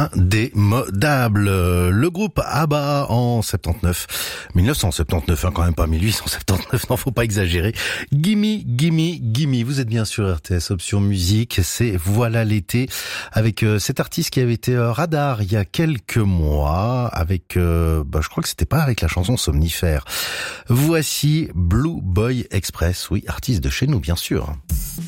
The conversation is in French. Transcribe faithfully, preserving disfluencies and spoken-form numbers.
indémodable. Le groupe ABBA en soixante-dix-neuf, mille neuf cent soixante-dix-neuf, hein, quand même pas mille huit cent soixante-dix-neuf, non, faut pas exagérer. Gimme, gimme, gimme. Vous êtes bien sur R T S Option Musique, c'est Voilà l'été, avec euh, cet artiste qui avait été euh, radar il y a quelques mois, avec, euh, bah, je crois que c'était pas avec la chanson Somnifère. Voici Blue Boy Express, oui, artiste de chez nous, bien sûr.